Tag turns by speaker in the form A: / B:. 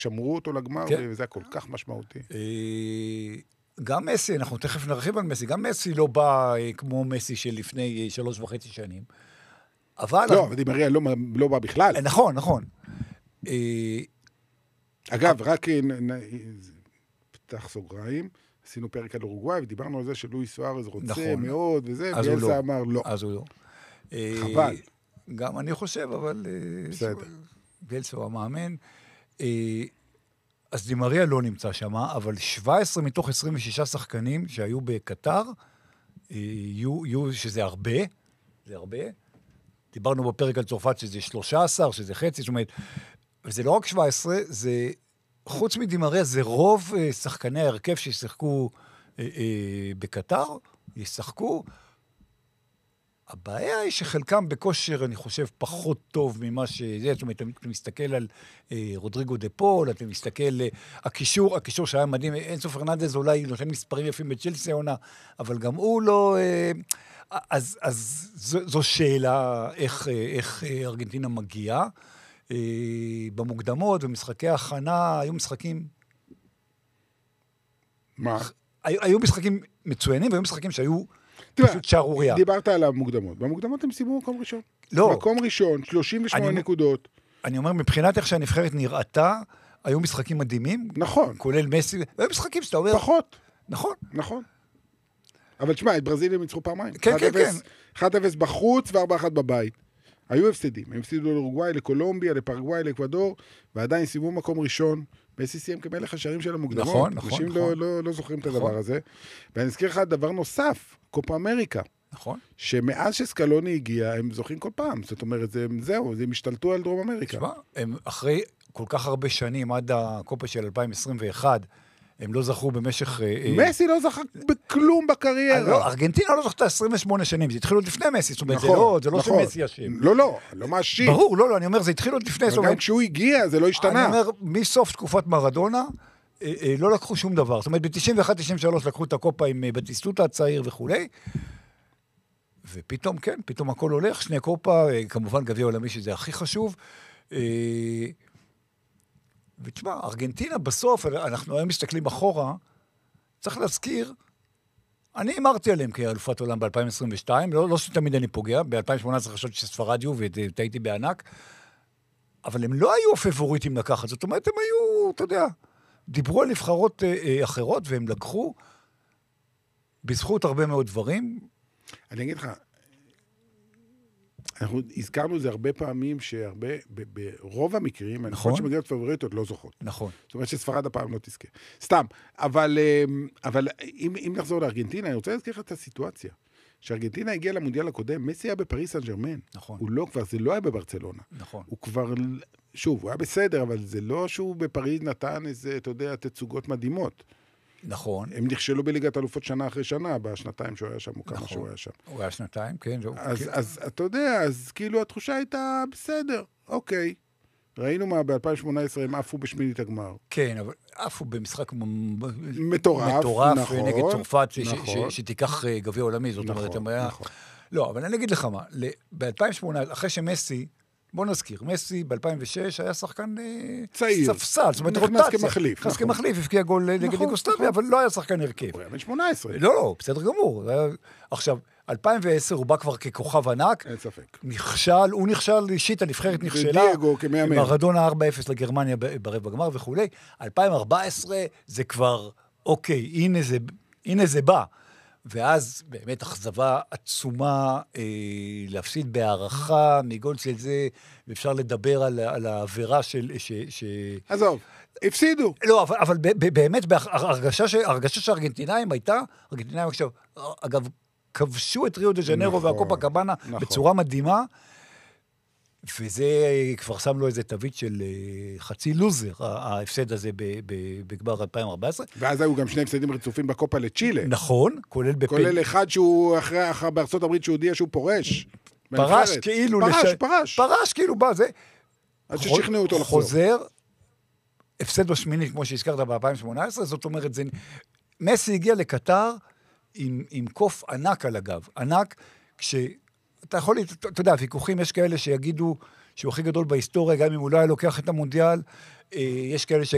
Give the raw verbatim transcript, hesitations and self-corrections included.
A: שמרו אותו לגמר,
B: כן.
A: וזה היה כל כך משמעותי.
B: גם מסי, אנחנו תכף נרחיב על מסי, גם מסי לא בא כמו מסי של לפני שלוש וחצי שנים. אבל...
A: לא, אבל דימריה לא, לא בא בכלל.
B: נכון, נכון.
A: אגב, רק פתח סוגריים, עשינו פרק על אורוגוואי, ודיברנו על זה שלואי סוארז רוצה נכון. מאוד, וזה, ביאלסה לא. אמר לא.
B: אז הוא לא.
A: חבל.
B: גם אני חושב, אבל...
A: בסדר.
B: ביאלסה הוא המאמן. אז דימריה לא נמצא שם, אבל שבע עשרה מתוך עשרים ושישה שחקנים שהיו בקטר, יהיו, יהיו, שזה הרבה, זה הרבה. דיברנו בפרק על צרפת שזה שלושה עשר, שזה חצי, זאת אומרת, וזה לא רק שבע עשרה, זה, חוץ מדימריה, זה רוב שחקני ההרכב שישחקו אה, אה, בקטר, ישחקו. הבעיה היא שחלקם בכושר, אני חושב, פחות טוב ממה שזה, זאת אומרת, אתה מסתכל על אה, רודריגו דה פול, אתה מסתכל, אה, הקישור, הקישור שהיה מדהים, אינסו פרננדז אולי נותן מספרים יפים בצ'לסי עונה, אבל גם הוא לא... אה, אז, אז זו, זו שאלה איך, איך ארגנטינה מגיעה. במוקדמות ומשחקי ההכנה, היו משחקים...
A: מה?
B: היו, היו משחקים מצוינים, והיו משחקים שהיו פשוט שערוריה.
A: דיברת על המוקדמות. במוקדמות הם סיימו מקום ראשון.
B: לא.
A: מקום ראשון, שלושים ושמונה
B: אני,
A: נקודות.
B: אני אומר, מבחינת איך שהנבחרת נראתה, היו משחקים מדהימים.
A: נכון.
B: כולל מסי, והיו משחקים שאתה אומר...
A: פחות.
B: נכון.
A: נכון. אבל תשמע, את ברזיל הם ניצחו פעמיים.
B: כן, כן, כן.
A: אחת אפס בחוץ וארבע אחת בבית. היו הפסדים. הם הפסידו לאורוגוואי, לקולומביה, לפרגוואי, לאקוודור, ועדיין סיימו מקום ראשון. מסי סיים כמלך השערים של המוקדמות.
B: נכון, נכון.
A: אנשים
B: נכון.
A: לא, לא, לא זוכרים נכון. את הדבר הזה. ואני אזכיר לך דבר נוסף, קופה אמריקה.
B: נכון.
A: שמאז שסקלוני הגיע, הם זוכים כל פעם. זאת אומרת, זה, זהו, הם השתלטו על דרום אמריקה.
B: תשמע, הם אחרי כל כך הרבה שנים, עד הקופה של אלפיים עשרים ואחת, הם לא זכו במשך...
A: מסי לא זכה בכלום בקריירה.
B: לא, ארגנטינה לא זכתה עשרים ושמונה שנים, זה התחיל עוד לפני מסי, זאת אומרת,
A: נכון,
B: זה לא, זה לא
A: נכון.
B: שמסי אשם.
A: לא, לא, לא מאשים.
B: ברור, לא, לא, אני אומר, זה התחיל עוד לפני, זאת אומרת...
A: גם כשהוא הגיע, זה לא השתנה.
B: אני אומר, מסוף תקופת מרדונה, אה, אה, לא לקחו שום דבר. זאת אומרת, ב-תשעים ואחת תשעים ושלוש לקחו את הקופה עם בטיסטוטה הצעיר וכולי, ופתאום, כן, פתאום הכל הולך, שני קופה, אה, כמובן גביע עולמי שזה הכי חשוב, אה, ותשמע, ארגנטינה בסוף, אנחנו היום מסתכלים אחורה, צריך להזכיר, אני אמרתי עליהם כאלופת עולם ב-אלפיים עשרים ושתיים, לא, לא שתמיד אני פוגע, ב-אלפיים שמונה עשרה חשבתי שספרד יהיו וטעיתי בענק, אבל הם לא היו פבוריטים לקחת, זאת אומרת, הם היו, אתה יודע, דיברו על נבחרות אה, אה, אחרות, והם לקחו בזכות הרבה מאוד דברים.
A: אני אגיד לך, אנחנו הזכרנו את זה הרבה פעמים, שהרבה, ברוב המקרים, אני חושב שמגיעות פבוריטות לא זוכות.
B: נכון.
A: זאת אומרת שספרד הפעם לא תזכה. סתם, אבל, אבל אם, אם נחזור לארגנטינה, אני רוצה להזכיר לך את הסיטואציה. שארגנטינה הגיעה למונדיאל הקודם, מסי היה בפריס סן ז'רמן.
B: נכון.
A: הוא לא כבר, זה לא היה בברצלונה.
B: נכון.
A: הוא כבר, שוב, הוא היה בסדר, אבל זה לא שהוא בפריז נתן איזה, אתה יודע, תצוגות מדהימות.
B: נכון.
A: הם נכשלו בליגת אלופות שנה אחרי שנה, בשנתיים שהוא היה שם, או כמה נכון. שהוא היה שם.
B: הוא היה שנתיים, כן.
A: אז,
B: כן.
A: אז אתה יודע, אז כאילו התחושה הייתה בסדר, אוקיי. ראינו מה, ב-אלפיים שמונה עשרה הם עפו בשמינית הגמר.
B: כן, אבל עפו במשחק
A: מטורף,
B: מטורף
A: נכון,
B: נגד צרפת,
A: נכון.
B: ש- שתיקח גביע עולמי, זאת אומרת,
A: נכון,
B: היה...
A: נכון.
B: לא, אבל אני אגיד לך מה, ב-אלפיים שמונה עשרה, אחרי שמסי, בוא נזכיר, מסי ב-אלפיים ושש היה שחקן
A: צעיר.
B: ספסל, זאת אומרת,
A: נכנס כמחליף.
B: נכנס כמחליף, הפקיע גול נגד יוגוסלביה, אבל לא היה שחקן הרכב.
A: הוא היה בן שמונה עשרה.
B: לא, לא, בסדר גמור. עכשיו, אלפיים ועשר הוא בא כבר ככוכב ענק.
A: אין ספק.
B: נכשל, הוא נכשל אישית, הנבחרת נכשלה.
A: ודייגו כמאמן.
B: מרדונה ארבע אפס לגרמניה ברבע הגמר וכולי. אלפיים וארבע עשרה זה כבר, אוקיי, הנה זה, הנה זה בא. ואז באמת אכזבה עצומה אה, להפסיד בהערכה מגול של זה, ואפשר לדבר על, על העבירה של... ש, ש...
A: עזוב, הפסידו.
B: לא, אבל, אבל ב, ב, באמת, הרגשה, ש, הרגשה שהארגנטינאים הייתה, ארגנטינאים עכשיו, אגב, כבשו את ריו דה ז'נרו נכון, והקופה קבאנה נכון. בצורה מדהימה, וזה כבר שם לו איזה תווית של חצי לוזר, ההפסד הזה בגמר אלפיים וארבע עשרה.
A: ואז היו גם שני הפסדים רצופים בקופה לצ'ילה.
B: נכון, כולל בפן...
A: כולל אחד שהוא אחרי, אחרי בארצות הברית שהוא הודיע שהוא פורש.
B: פרש כאילו...
A: פרש,
B: לש...
A: פרש.
B: פרש כאילו בא, זה...
A: עד ששכנעו אותו לחזור.
B: חוזר, הפסד בשמינית, כמו שהזכרת ב-אלפיים שמונה עשרה, זאת אומרת, זה... מסי הגיע לקטר עם, עם קוף ענק על הגב. ענק, כש... אתה יכול, אתה יודע, ויכוחים, יש כאלה שיגידו שהוא הכי גדול בהיסטוריה, גם אם הוא לא היה לוקח את המונדיאל, יש כאלה ש...